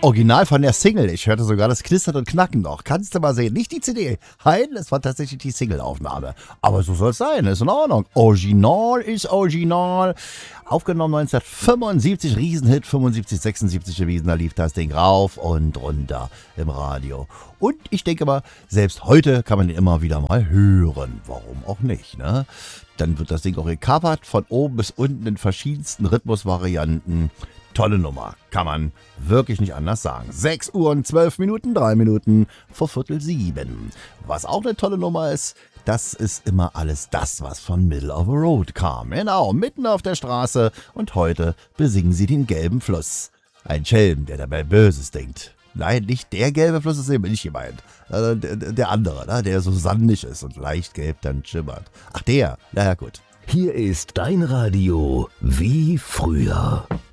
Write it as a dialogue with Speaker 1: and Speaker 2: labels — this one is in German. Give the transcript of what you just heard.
Speaker 1: Original von der Single. Ich hörte sogar das Knistern und Knacken noch. Kannst du mal sehen. Nicht die CD. Nein, es war tatsächlich die Single-Aufnahme. Aber so soll es sein. Ist in Ordnung. Original ist Original. Aufgenommen 1975. Riesenhit 75, 76 gewesen. Da lief das Ding rauf und runter im Radio. Und ich denke mal, selbst heute kann man ihn immer wieder mal hören. Warum auch nicht, ne? Dann wird das Ding auch gecovert. Von oben bis unten in verschiedensten Rhythmusvarianten. Tolle Nummer, kann man wirklich nicht anders sagen. 6 Uhr und 12 Minuten, 3 Minuten vor 6:45. Was auch eine tolle Nummer ist, das ist immer alles das, was von Middle of the Road kam. Genau, mitten auf der Straße und heute besingen sie den gelben Fluss. Ein Schelm, der dabei Böses denkt. Nein, nicht der gelbe Fluss, das ist eben nicht gemeint. Der andere, ne, der so sandig ist und leicht gelb dann schimmert. Ach der, naja gut.
Speaker 2: Hier ist dein Radio wie früher.